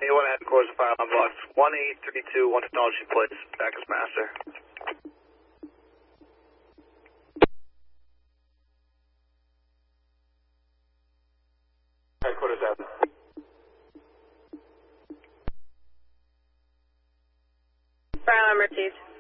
Anyone at course of fire on blocks 1832, one technology plates, back as master. Headquarters out. Fire alarm received.